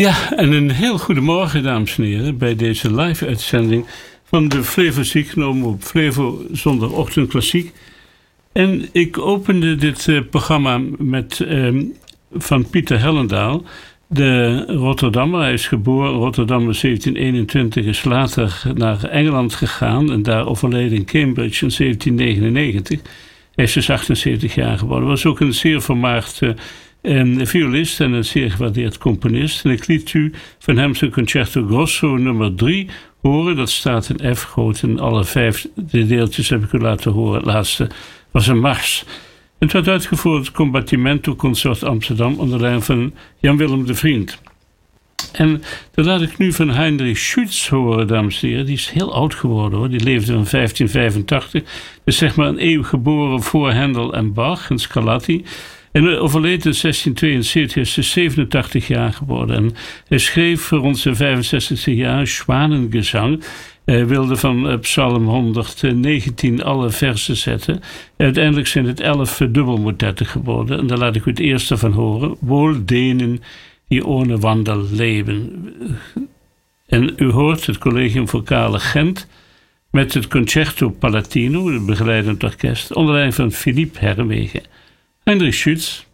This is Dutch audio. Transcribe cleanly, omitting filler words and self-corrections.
Ja, en een heel goedemorgen, dames en heren, bij deze live-uitzending van de Flevo-ziek, genomen op Flevo zondagochtend klassiek. En ik opende dit programma met van Pieter Hellendaal, de Rotterdammer. Hij is geboren in Rotterdam in 1721, is later naar Engeland gegaan en daar overleden in Cambridge in 1799. Hij is dus 78 jaar geworden. Was ook een zeer vermaard violist en een zeer gewaardeerd componist. En ik liet u van hem zijn Concerto Grosso nummer 3 horen. Dat staat in F groot en alle 5 deeltjes heb ik u laten horen. Het laatste was een mars. Het werd uitgevoerd het Combattimento Consort Amsterdam onder leiding van Jan-Willem de Vriend. En dan laat ik nu van Heinrich Schütz horen, dames en heren. Die is heel oud geworden, hoor. Die leefde in 1585. Dus zeg maar een eeuw geboren voor Händel en Bach en Scarlatti. En hij overleed in 1672, is dus 87 jaar geworden. En hij schreef rond zijn 65 jaar Schwanengezang. Hij wilde van Psalm 119 alle versen zetten. Uiteindelijk zijn het 11 dubbelmotetten geworden. En daar laat ik u het eerste van horen. Wohl denen die ohne Wandel leven. En u hoort het Collegium Vocale Gent met het Concerto Palatino, het begeleidend orkest, onder leiding van Philippe Herwegen. Heinrich Schütz.